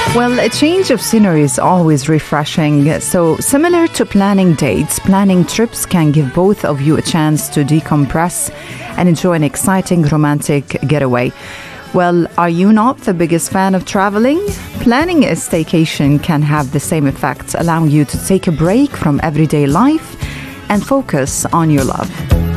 Well, a change of scenery is always refreshing. So, similar to planning dates, planning trips can give both of you a chance to decompress and enjoy an exciting romantic getaway. Well, are you not the biggest fan of traveling? Planning a staycation can have the same effect, allowing you to take a break from everyday life and focus on your love.